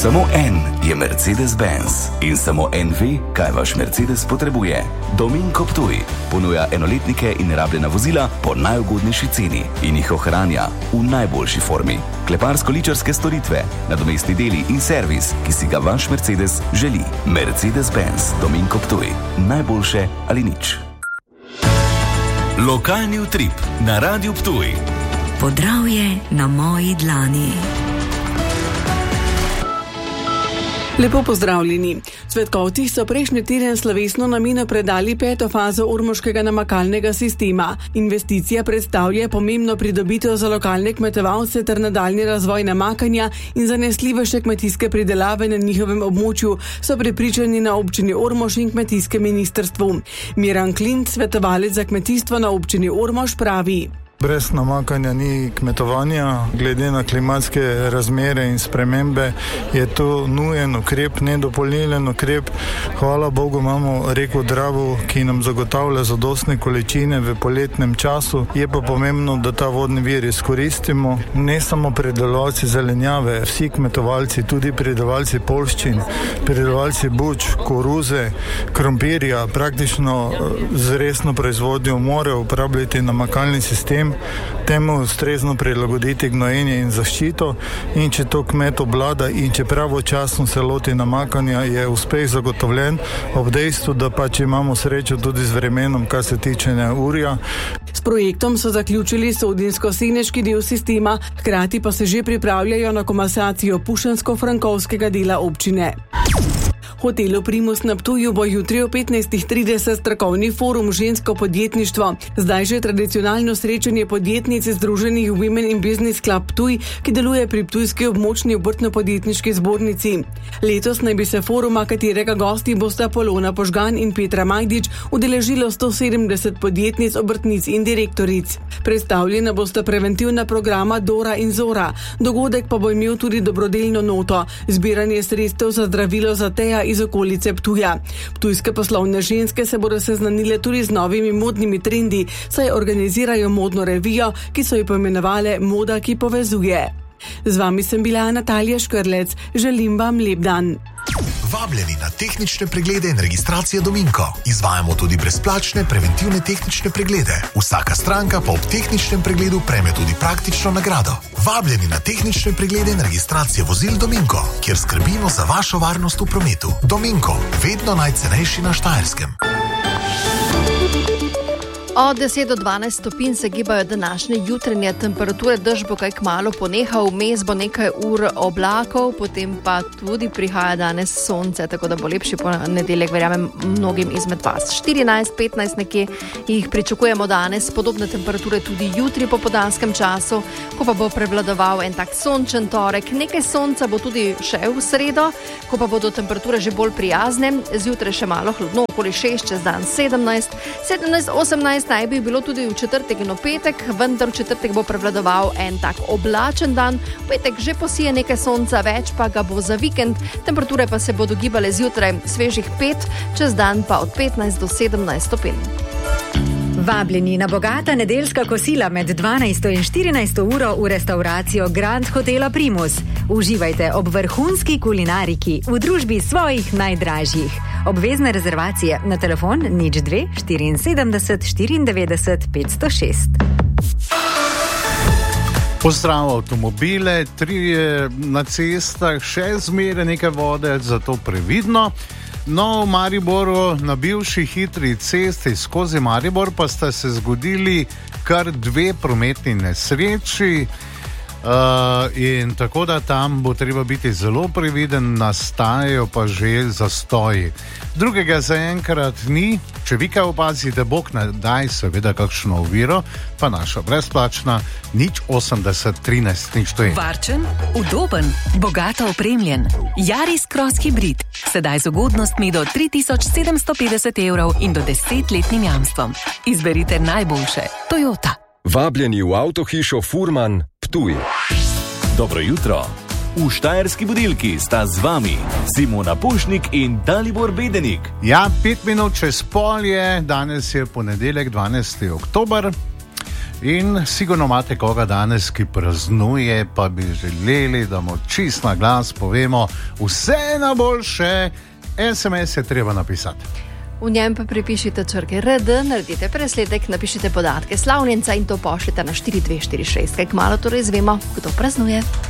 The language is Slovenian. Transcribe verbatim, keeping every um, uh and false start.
Samo en je Mercedes-Benz in samo en ve, kaj vaš Mercedes potrebuje. Dominko Ptuj ponuja enoletnike in rabljena vozila po najugodnejši ceni in jih ohranja v najboljši formi. Kleparsko-ličarske storitve, nadomestni deli in servis, ki si ga vaš Mercedes želi. Mercedes-Benz Dominko Ptuj. Najboljše ali nič. Lokalni utrip na Radiu Ptuj. Podravje na moji dlani. Lepo pozdravljeni. Svetkovci so prejšnji teden slovesno nameno predali peto fazo ormoškega namakalnega sistema. Investicija predstavlja pomembno pridobitev za lokalne kmetovalce ter nadaljnji razvoj namakanja in zanesljivejše kmetijske pridelave na njihovem območju, so prepričani na občini Ormož in kmetijskem ministrstvu. Miran Klint, svetovalec za kmetijstvo na občini Ormož, pravi: Brez namakanja ni kmetovanja. Glede na klimatske razmere in spremembe je to nujen ukrep, nedopolnjen ukrep. Hvala Bogu imamo reko Dravo, ki nam zagotavlja zadostne količine v poletnem času. Je pa pomembno, da ta vodni vir izkoristimo. Ne samo pridelovalci zelenjave, vsi kmetovalci, tudi pridelovalci poljščin, pridelovalci buč, koruze, krompirja, praktično z resno proizvodnjo morajo uporabljati namakalni sistem, temu ustrezno prilagoditi gnojenje in zaščito, in če to kmet obvlada in če pravočasno se loti namakanja, je uspeh zagotovljen, ob dejstvu, da pač imamo srečo tudi z vremenom, kar se tiče neurja. S projektom so zaključili sodinsko-seneški del sistema, hkrati pa se že pripravljajo na komasacijo pušensko-frankovskega dela občine. V hotelu Primus na Ptuju bo jutri ob petnajstih trideset strokovni forum Žensko podjetništvo. Zdaj že tradicionalno srečanje podjetnic združenih Women in Business Club Ptuj, ki deluje pri ptujski območni obrtno-podjetniški zbornici. Letos naj bi se foruma, katerega gosti bosta Polona Požgan in Petra Majdič, udeležilo sto sedemdeset podjetnic, obrtnic in direktoric. Predstavljena bosta preventivna programa Dora in Zora. Dogodek pa bo imel tudi dobrodelno noto, zbiranje sredstev za zdravilo za Teja iz okolice Ptuja. Ptujske poslovne ženske se bodo seznanile tudi z novimi modnimi trendi, saj organizirajo modno revijo, ki so jo poimenovale Moda, ki povezuje. Z vami sem bila Natalija Škrlec. Želim vam lep dan. Vabljeni na tehnične preglede in registracije Dominko. Izvajamo tudi brezplačne preventivne tehnične preglede. Vsaka stranka pa ob tehničnem pregledu prejme tudi praktično nagrado. Vabljeni na tehnične preglede in registracije vozil Dominko, kjer skrbimo za vašo varnost v prometu. Dominko, vedno najcenejši na Štajerskem. Od deset do dvanajst stopinj se gibajo današnje jutranje temperature, dež bo kaj kmalu ponehal, vmes bo nekaj ur oblakov, potem pa tudi prihaja danes sonce, tako da bo lepši ponedeljek, verjamem, mnogim izmed vas. štirinajst petnajst nekje jih pričakujemo danes, podobne temperature tudi jutri po podanskem času, ko pa bo prevladoval en tak sončen torek. Nekaj sonca bo tudi še v sredo, ko pa bodo temperature že bolj prijazne, zjutraj še malo hladno, okoli šest, čez dan sedemnajst, sedemnajst, osemnajst naj bi bilo tudi v četrtek in v petek, vendar v četrtek bo prevladoval en tak oblačen dan, v petek že posije nekaj sonca, več pa ga bo za vikend, temperature pa se bodo gibale zjutraj svežih pet, čez dan pa od petnajst do sedemnajst stopinj. Vabljeni na bogata nedeljska kosila med dvanajsto in štirinajsto uro v restavracijo Grand Hotela Primus. Uživajte ob vrhunski kulinariki v družbi svojih najdražjih. Obvezne rezervacije na telefon nič dve štiriinsedemdeset štiriindevetdeset petsto šest. Pozdrav avtomobile, tri na cestah, še zmeraj nekaj vode, zato previdno. No, v Mariboru na bivši hitri cesti skozi Maribor pa sta se zgodili kar dve prometni nesreči. Uh, in tako da tam bo treba biti zelo previden, nastajajo pa že zastoji. Drugega zaenkrat ni, če vi kaj opazite, Bog ne daj seveda kakšno oviro, pa naša brezplačna nič osemdeset trinajst nič to je. Varčen, udoben, bogato opremljen. Yaris Cross Hybrid, sedaj z ugodnostmi do tri tisoč sedemsto petdeset evrov in do desetletnim jamstvom. Izberite najboljše. Toyota. Vabljeni v avtohišo Furman Ptuj. Dobro jutro. V Štajerski budilki sta z vami Simona Pušnik in Dalibor Bedenik. Ja, pet minut čez pol je, danes je ponedeljek, dvanajsti oktober. In sigurno imate koga danes, ki praznuje, pa bi želeli, da mu čist na glas povemo vse najboljše. es em es je treba napisati. V njem pa pripišite črke R D, naredite presledek, napišite podatke slavljenca in to pošljite na štiri dve štiri šest. Kaj kmalu torej izvemo, kdo praznuje.